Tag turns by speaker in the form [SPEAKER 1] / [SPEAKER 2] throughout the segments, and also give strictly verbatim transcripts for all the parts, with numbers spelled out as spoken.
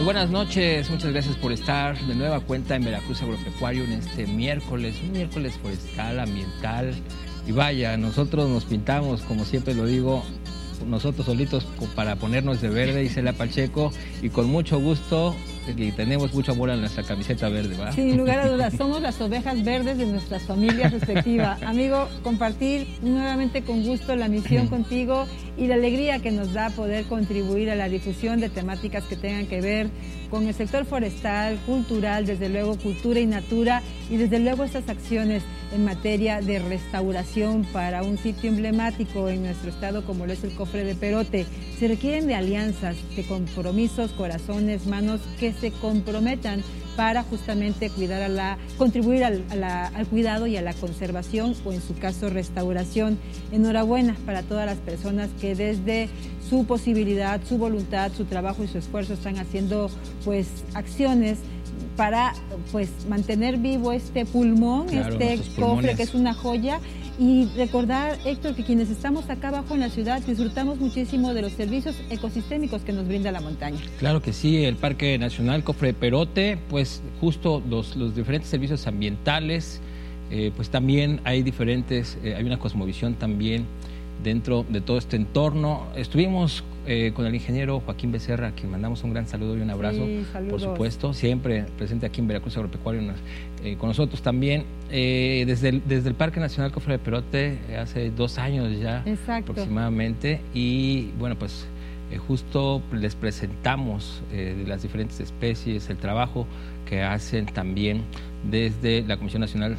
[SPEAKER 1] Muy buenas noches, muchas gracias por estar de nueva cuenta en Veracruz Agropecuario en este miércoles, un miércoles forestal, ambiental. Y vaya, nosotros nos pintamos, como siempre lo digo, nosotros solitos para ponernos de verde, Isela Pacheco, y con mucho gusto, y tenemos mucho amor a nuestra camiseta verde, ¿va?
[SPEAKER 2] Sin lugar a dudas, somos las ovejas verdes de nuestras familias respectivas. Amigo, compartir nuevamente con gusto la misión contigo y la alegría que nos da poder contribuir a la difusión de temáticas que tengan que ver con el sector forestal, cultural, desde luego cultura y natura, y desde luego estas acciones en materia de restauración para un sitio emblemático en nuestro estado como lo es el Cofre de Perote. Se requieren de alianzas, de compromisos, corazones, manos que se comprometan para justamente cuidar a la, contribuir al, a la, al cuidado y a la conservación o en su caso restauración. Enhorabuena para todas las personas que desde su posibilidad, su voluntad, su trabajo y su esfuerzo están haciendo pues acciones para pues mantener vivo este pulmón, claro, este cofre que es una joya. Y recordar, Héctor, que quienes estamos acá abajo en la ciudad disfrutamos muchísimo de los servicios ecosistémicos que nos brinda la montaña. Claro que sí, el Parque Nacional Cofre de Perote, pues justo los, los diferentes servicios ambientales, eh, pues también hay diferentes, eh, hay una cosmovisión también dentro de todo este entorno. Estuvimos eh, con el ingeniero Joaquín Becerra, a quien mandamos un gran saludo y un abrazo, sí, por supuesto, siempre presente aquí en Veracruz Agropecuario, eh, con nosotros también, eh, desde, el, desde el Parque Nacional Cofre de Perote, eh, hace dos años ya. Exacto. Aproximadamente, y bueno, pues eh, justo les presentamos eh, de las diferentes especies, el trabajo que hacen también desde la Comisión Nacional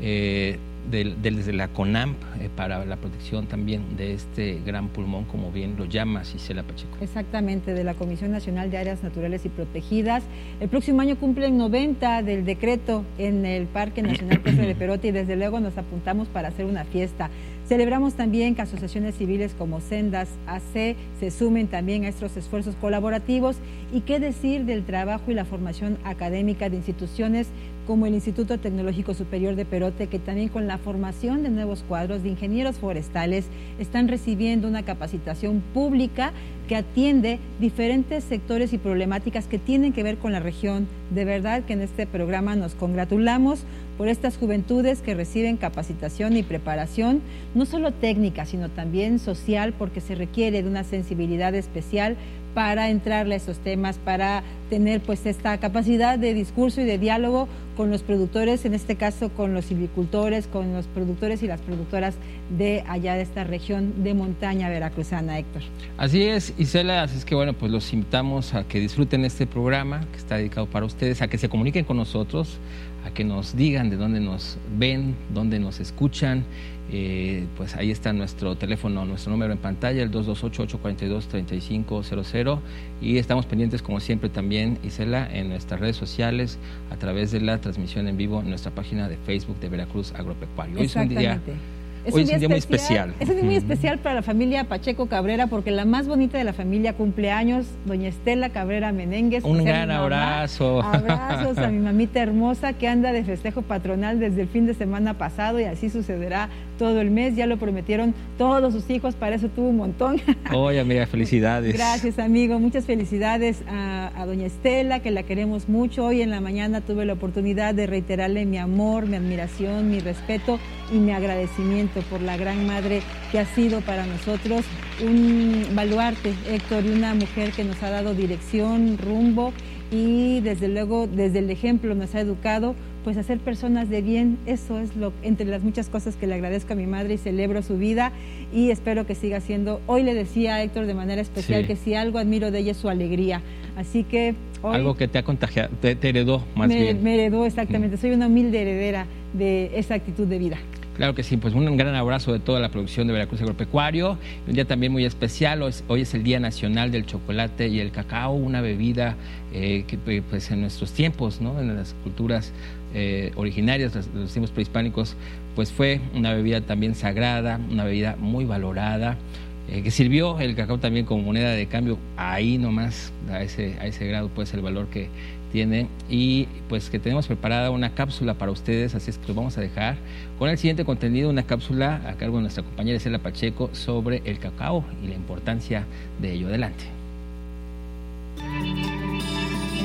[SPEAKER 2] eh, De, de, desde la CONAMP eh, para la protección también de este gran pulmón, como bien lo llama Isela Pacheco. Exactamente, de la Comisión Nacional de Áreas Naturales y Protegidas. El próximo año cumplen noventa del decreto en el Parque Nacional Cofre de Perote y desde luego nos apuntamos para hacer una fiesta. Celebramos también que asociaciones civiles como Sendas A C se sumen también a estos esfuerzos colaborativos, y qué decir del trabajo y la formación académica de instituciones como el Instituto Tecnológico Superior de Perote, que también con la formación de nuevos cuadros de ingenieros forestales están recibiendo una capacitación pública que atiende diferentes sectores y problemáticas que tienen que ver con la región. De verdad que en este programa nos congratulamos por estas juventudes que reciben capacitación y preparación, no solo técnica, sino también social, porque se requiere de una sensibilidad especial para entrarle a esos temas, para tener pues esta capacidad de discurso y de diálogo con los productores, en este caso con los silvicultores, con los productores y las productoras de allá de esta región de montaña veracruzana, Héctor. Así es, Isela, así es que bueno, pues los invitamos a que disfruten este programa que está dedicado para ustedes, a que se comuniquen con nosotros, a que nos digan de dónde nos ven, dónde nos escuchan. Eh, pues ahí está nuestro teléfono, nuestro número en pantalla, el dos dos ocho, ocho cuatro dos, tres cinco cero cero, y estamos pendientes como siempre también, Isela, en nuestras redes sociales a través de la transmisión en vivo en nuestra página de Facebook de Veracruz Agropecuario. Hoy es un día Es Hoy un día es un día muy especial. Es un día muy especial para la familia Pacheco Cabrera, porque la más bonita de la familia cumple años, doña Estela Cabrera Menéndez. Un gran abrazo. Abrazos a mi mamita hermosa que anda de festejo patronal desde el fin de semana pasado, y así sucederá todo el mes. Ya lo prometieron todos sus hijos, para eso tuvo un montón. Oye, amiga, felicidades. Gracias, amigo. Muchas felicidades a, a doña Estela, que la queremos mucho. Hoy en la mañana tuve la oportunidad de reiterarle mi amor, mi admiración, mi respeto y mi agradecimiento por la gran madre que ha sido para nosotros, un baluarte, Héctor, y una mujer que nos ha dado dirección, rumbo, y desde luego desde el ejemplo nos ha educado pues a ser personas de bien. Eso es lo entre las muchas cosas que le agradezco a mi madre y celebro su vida, y espero que siga siendo. Hoy le decía a Héctor de manera especial sí. que si algo admiro de ella es su alegría, así que hoy algo que te ha contagiado, te, te heredó más me, bien. Me heredó, exactamente, mm. soy una humilde heredera de esa actitud de vida. Claro que sí, pues un gran abrazo de toda la producción de Veracruz Agropecuario. Un día también muy especial, hoy es el Día Nacional del Chocolate y el Cacao, una bebida eh, que pues en nuestros tiempos, ¿no? En las culturas eh, originarias, los, los tiempos prehispánicos, pues fue una bebida también sagrada, una bebida muy valorada, eh, que sirvió el cacao también como moneda de cambio, ahí nomás, a ese, a ese grado pues el valor que tiene, y pues que tenemos preparada una cápsula para ustedes, así es que lo vamos a dejar con el siguiente contenido, una cápsula a cargo de nuestra compañera Isela Pacheco sobre el cacao y la importancia de ello. Adelante.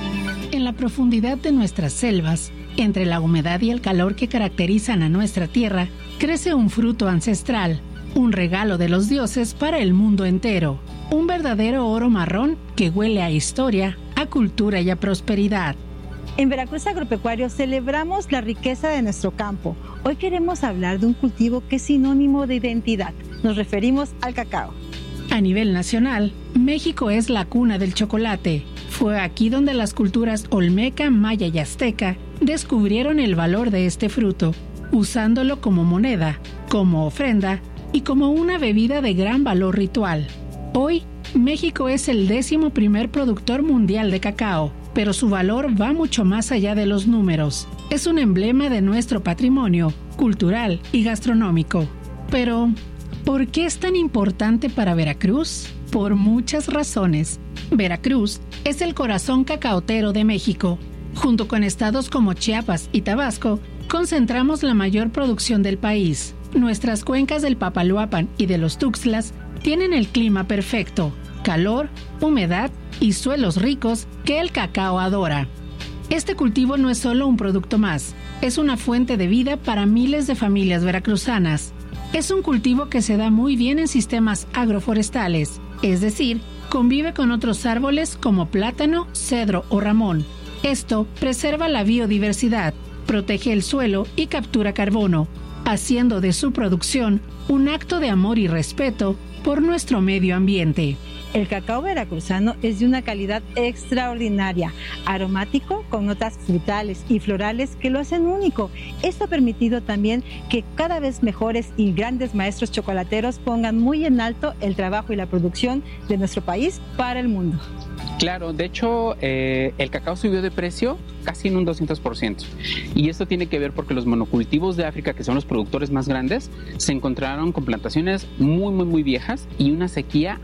[SPEAKER 3] en la profundidad de nuestras selvas, entre la humedad y el calor que caracterizan a nuestra tierra, crece un fruto ancestral, un regalo de los dioses para el mundo entero, un verdadero oro marrón que huele a historia, a cultura y a prosperidad.
[SPEAKER 2] En Veracruz Agropecuario celebramos la riqueza de nuestro campo. Hoy queremos hablar de un cultivo que es sinónimo de identidad. Nos referimos al cacao.
[SPEAKER 3] A nivel nacional, México es la cuna del chocolate. Fue aquí donde las culturas olmeca, maya y azteca descubrieron el valor de este fruto, usándolo como moneda, como ofrenda y como una bebida de gran valor ritual. Hoy, México es el décimo primer productor mundial de cacao, pero su valor va mucho más allá de los números. Es un emblema de nuestro patrimonio cultural y gastronómico. Pero, ¿por qué es tan importante para Veracruz? Por muchas razones. Veracruz es el corazón cacaotero de México. Junto con estados como Chiapas y Tabasco, concentramos la mayor producción del país. Nuestras cuencas del Papaloapan y de los Tuxtlas tienen el clima perfecto, calor, humedad y suelos ricos que el cacao adora. Este cultivo no es solo un producto más, es una fuente de vida para miles de familias veracruzanas. Es un cultivo que se da muy bien en sistemas agroforestales, es decir, convive con otros árboles como plátano, cedro o ramón. Esto preserva la biodiversidad, protege el suelo y captura carbono, haciendo de su producción un acto de amor y respeto por nuestro medio ambiente.
[SPEAKER 2] El cacao veracruzano es de una calidad extraordinaria, aromático con notas frutales y florales que lo hacen único. Esto ha permitido también que cada vez mejores y grandes maestros chocolateros pongan muy en alto el trabajo y la producción de nuestro país para el mundo.
[SPEAKER 4] Claro, de hecho eh, el cacao subió de precio casi en un doscientos por ciento y esto tiene que ver porque los monocultivos de África, que son los productores más grandes, se encontraron con plantaciones muy muy muy viejas y una sequía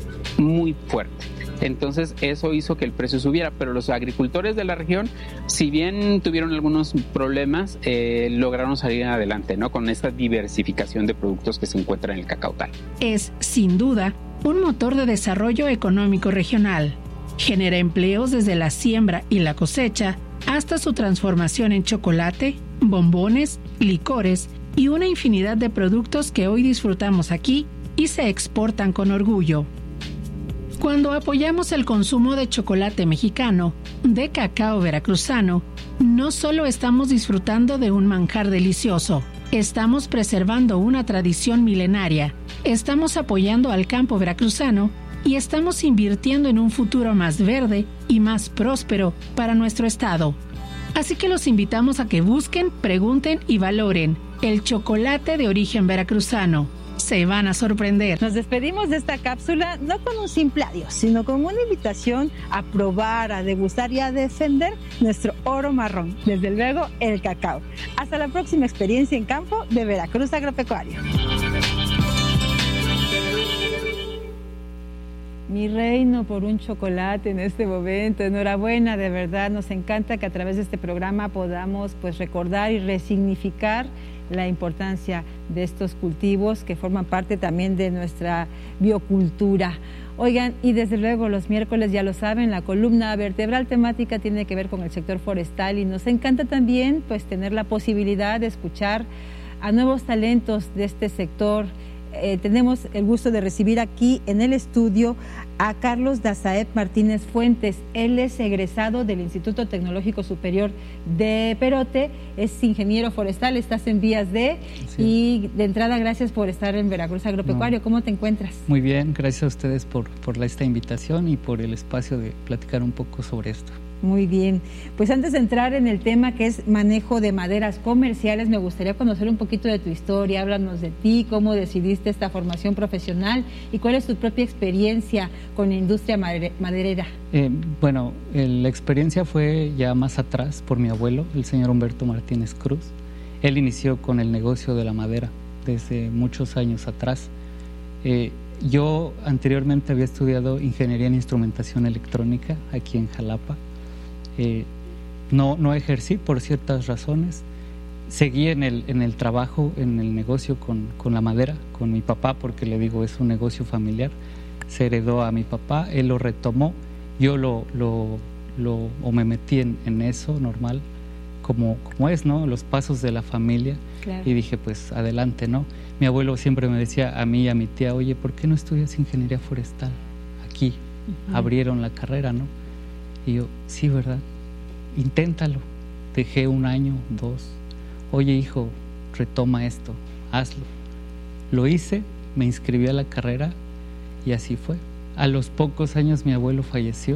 [SPEAKER 4] muy fuerte. Entonces eso hizo que el precio subiera, pero los agricultores de la región, si bien tuvieron algunos problemas, eh, lograron salir adelante, ¿no? Con esta diversificación de productos que se encuentran en el cacao tal.
[SPEAKER 3] Es, sin duda, un motor de desarrollo económico regional. Genera empleos desde la siembra y la cosecha hasta su transformación en chocolate, bombones, licores y una infinidad de productos que hoy disfrutamos aquí y se exportan con orgullo. Cuando apoyamos el consumo de chocolate mexicano, de cacao veracruzano, no solo estamos disfrutando de un manjar delicioso, estamos preservando una tradición milenaria, estamos apoyando al campo veracruzano y estamos invirtiendo en un futuro más verde y más próspero para nuestro estado. Así que los invitamos a que busquen, pregunten y valoren el chocolate de origen veracruzano. Se van a sorprender.
[SPEAKER 2] Nos despedimos de esta cápsula no con un simple adiós, sino con una invitación a probar, a degustar y a defender nuestro oro marrón, desde luego el cacao. Hasta la próxima experiencia en campo de Veracruz Agropecuario. Mi reino por un chocolate en este momento. Enhorabuena, de verdad. Nos encanta que a través de este programa podamos pues recordar y resignificar la importancia de estos cultivos que forman parte también de nuestra biocultura. Oigan, y desde luego los miércoles, ya lo saben, la columna vertebral temática tiene que ver con el sector forestal y nos encanta también pues tener la posibilidad de escuchar a nuevos talentos de este sector. Eh, tenemos el gusto de recibir aquí en el estudio a Carlos Dazaep Martínez Fuentes. Él es egresado del Instituto Tecnológico Superior de Perote, es ingeniero forestal, estás en vías de, sí. Y de entrada gracias por estar en Veracruz Agropecuario. No. ¿Cómo te encuentras?
[SPEAKER 5] Muy bien, gracias a ustedes por, por esta invitación y por el espacio de platicar un poco sobre esto.
[SPEAKER 2] Muy bien, pues antes de entrar en el tema que es manejo de maderas comerciales, me gustaría conocer un poquito de tu historia. Háblanos de ti, cómo decidiste esta formación profesional y cuál es tu propia experiencia con la industria maderera.
[SPEAKER 5] Eh, bueno, la experiencia fue ya más atrás por mi abuelo, el señor Humberto Martínez Cruz. Él inició con el negocio de la madera desde muchos años atrás. Eh, yo anteriormente había estudiado ingeniería en instrumentación electrónica aquí en Jalapa. Eh, no, no ejercí por ciertas razones. Seguí en el, en el trabajo, en el negocio con, con la madera, con mi papá, porque le digo, es un negocio familiar. Se heredó a mi papá, él lo retomó, yo lo, lo, lo, o me metí en, en eso normal, como, como es, ¿no? Los pasos de la familia. Claro. Y dije, pues adelante, ¿no? Mi abuelo siempre me decía a mí y a mi tía, oye, ¿por qué no estudias ingeniería forestal? Aquí uh-huh. abrieron la carrera, ¿no? Y yo, sí, ¿verdad? Inténtalo. Dejé un año, dos. Oye, hijo, retoma esto, hazlo. Lo hice, me inscribí a la carrera y así fue. A los pocos años mi abuelo falleció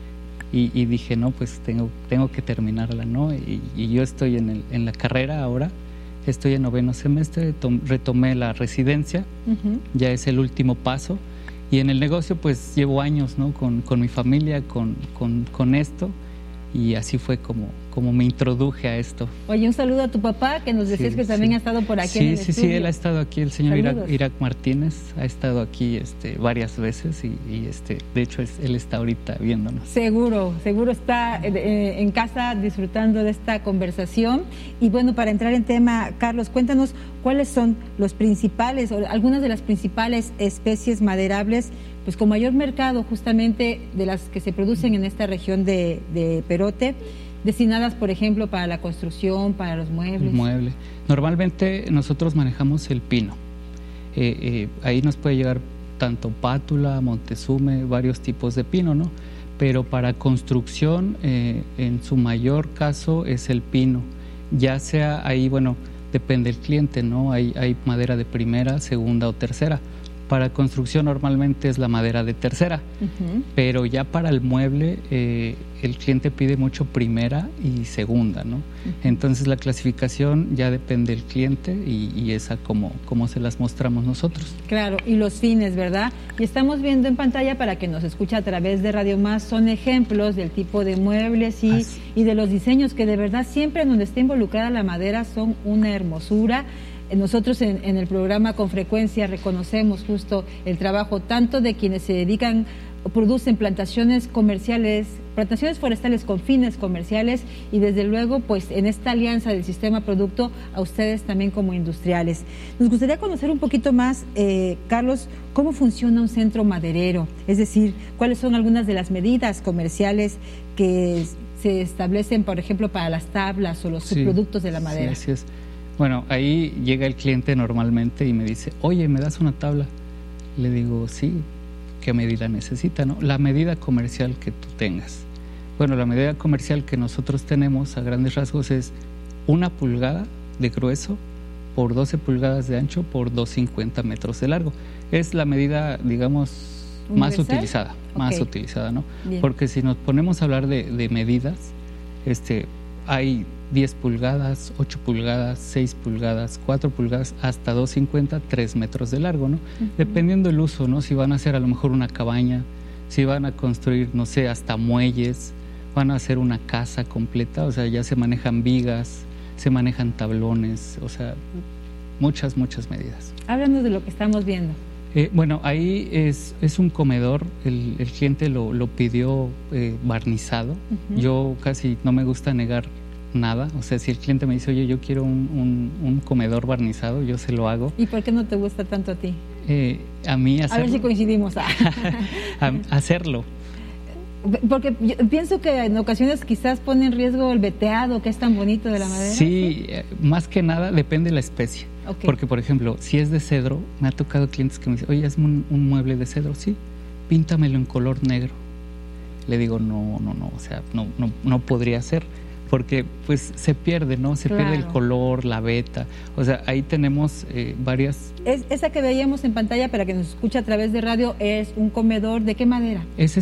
[SPEAKER 5] y, y dije, no, pues tengo, tengo que terminarla, ¿no? Y, y yo estoy en, el, en la carrera ahora, estoy en noveno semestre, tom, retomé la residencia, uh-huh. ya es el último paso. Y en el negocio pues llevo años, ¿no? Con, con mi familia, con, con, con esto. Y así fue como, como me introduje a esto.
[SPEAKER 2] Oye, un saludo a tu papá, que nos decías sí, que también sí. ha estado por aquí
[SPEAKER 5] sí,
[SPEAKER 2] en el
[SPEAKER 5] sí,
[SPEAKER 2] estudio.
[SPEAKER 5] Sí, sí, él ha estado aquí, el señor Irak, Irak Martínez, ha estado aquí este, varias veces y, y este, de hecho es, él está ahorita viéndonos.
[SPEAKER 2] Seguro, seguro está eh, en casa disfrutando de esta conversación. Y bueno, para entrar en tema, Carlos, cuéntanos cuáles son los principales, o algunas de las principales especies maderables pues con mayor mercado justamente de las que se producen en esta región de, de Perote, destinadas, por ejemplo, para la construcción, para los muebles.
[SPEAKER 5] El mueble. Normalmente nosotros manejamos el pino. Eh, eh, ahí nos puede llegar tanto pátula, montezume, varios tipos de pino, ¿no? Pero para construcción, eh, en su mayor caso es el pino. Ya sea ahí, bueno, depende del cliente, ¿no? Hay, hay madera de primera, segunda o tercera. Para construcción normalmente es la madera de tercera, uh-huh. pero ya para el mueble eh, el cliente pide mucho primera y segunda, ¿no? Uh-huh. Entonces la clasificación ya depende del cliente y, y esa como, como se las mostramos nosotros.
[SPEAKER 2] Claro, y los fines, ¿verdad? Y estamos viendo en pantalla, para que nos escuche a través de Radio Más, son ejemplos del tipo de muebles y, y de los diseños que de verdad siempre en donde esté involucrada la madera son una hermosura. Nosotros en, en el programa con frecuencia reconocemos justo el trabajo tanto de quienes se dedican o producen plantaciones comerciales, plantaciones forestales con fines comerciales y desde luego pues en esta alianza del sistema producto a ustedes también como industriales. Nos gustaría conocer un poquito más, eh, Carlos, cómo funciona un centro maderero, es decir, cuáles son algunas de las medidas comerciales que se establecen, por ejemplo, para las tablas o los sí, subproductos de la madera.
[SPEAKER 5] Sí, así es. Bueno, ahí llega el cliente normalmente y me dice, oye, ¿me das una tabla? Le digo, sí, ¿qué medida necesita, no? La medida comercial que tú tengas. Bueno, la medida comercial que nosotros tenemos a grandes rasgos es una pulgada de grueso por doce pulgadas de ancho por doscientos cincuenta metros de largo. Es la medida, digamos, más utilizada, okay. más utilizada, ¿no? Bien. Porque si nos ponemos a hablar de, de medidas, este, hay diez pulgadas, ocho pulgadas, seis pulgadas, cuatro pulgadas, hasta doscientos cincuenta, tres metros de largo, ¿no? Uh-huh. Dependiendo del uso, ¿no? Si van a hacer a lo mejor una cabaña, si van a construir, no sé, hasta muelles, van a hacer una casa completa, o sea, ya se manejan vigas, se manejan tablones, o sea, muchas, muchas medidas.
[SPEAKER 2] Háblanos de lo que estamos viendo.
[SPEAKER 5] Eh, bueno, ahí es, es un comedor, el, el cliente lo, lo pidió eh, barnizado. Uh-huh. Yo casi no me gusta negar nada, o sea, si el cliente me dice, oye, yo quiero un, un, un comedor barnizado, yo se lo hago.
[SPEAKER 2] ¿Y por qué no te gusta tanto a ti?
[SPEAKER 5] Eh, a mí hacerlo.
[SPEAKER 2] A ver si coincidimos.
[SPEAKER 5] a, hacerlo.
[SPEAKER 2] Porque yo pienso que en ocasiones quizás pone en riesgo el veteado, que es tan bonito de la madera.
[SPEAKER 5] Sí, ¿sí? Más que nada depende de la especie. Okay. Porque, por ejemplo, si es de cedro, me ha tocado clientes que me dicen, oye, hazme un, un mueble de cedro, sí, píntamelo en color negro. Le digo, no, no, no, o sea, no, no, no podría ser. Porque pues se pierde, ¿no? Se claro. pierde el color, la veta. O sea, ahí tenemos eh, varias...
[SPEAKER 2] Es, esa que veíamos en pantalla para que nos escuche a través de radio es un comedor, ¿de qué madera?
[SPEAKER 5] Ese